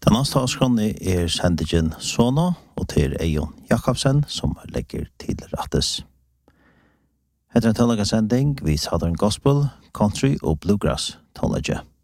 Anastaskroni sendingen Sona, og til Eion Jakobsen, som legger til rattes. Etter en tålaga sending, vi Southern Gospel, Country og Bluegrass tålaga.